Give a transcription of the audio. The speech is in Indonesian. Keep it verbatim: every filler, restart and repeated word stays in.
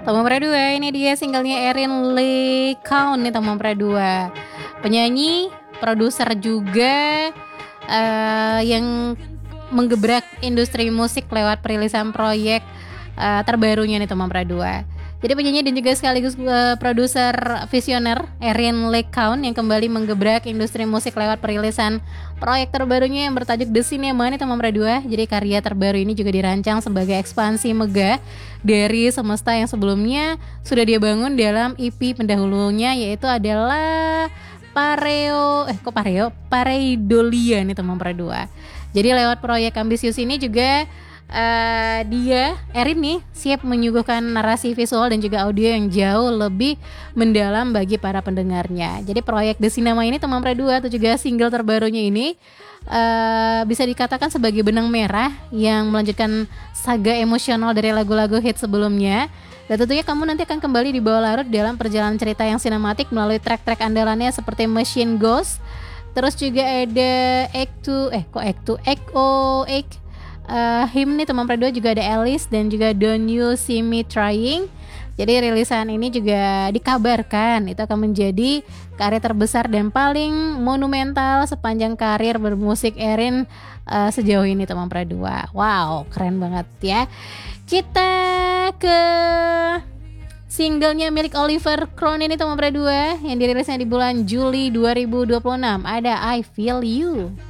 Teman Pra dua, ini dia singlenya Erin Lee Count nih Teman Pra dua. Penyanyi, produser juga uh, yang menggebrak industri musik lewat perilisan proyek uh, terbarunya nih Teman Pra dua. Jadi penyanyi dan juga sekaligus uh, produser visioner Erin Lee Count yang kembali menggebrak industri musik lewat perilisan proyek terbarunya yang bertajuk The Cinema nih Teman Pra dua. Jadi karya terbaru ini juga dirancang sebagai ekspansi megah dari semesta yang sebelumnya sudah dia bangun dalam E P pendahulunya, yaitu adalah Pareo eh kok Pareo Pareidolia nih Teman Pra dua. Jadi lewat proyek ambisius ini juga Uh, dia, Erin nih, siap menyuguhkan narasi visual dan juga audio yang jauh lebih mendalam bagi para pendengarnya. Jadi proyek The Cinema ini Teman Pra dua atau juga single terbarunya ini uh, bisa dikatakan sebagai benang merah yang melanjutkan saga emosional dari lagu-lagu hit sebelumnya. Dan tentunya kamu nanti akan kembali dibawa larut dalam perjalanan cerita yang sinematik melalui track-track andalannya seperti Machine Ghost. Terus juga ada Act two, eh kok Act two, Act O, Act Uh, him nih Teman Pra dua, juga ada Alice dan juga Don't You See Me Trying. Jadi rilisan ini juga dikabarkan itu akan menjadi karya terbesar dan paling monumental sepanjang karir bermusik Erin uh, sejauh ini Teman Pra dua. Wow, keren banget ya. Kita ke singlenya milik Oliver Crown ini Teman Pra dua yang dirilisnya di bulan Juli dua ribu dua puluh enam. Ada I Feel You.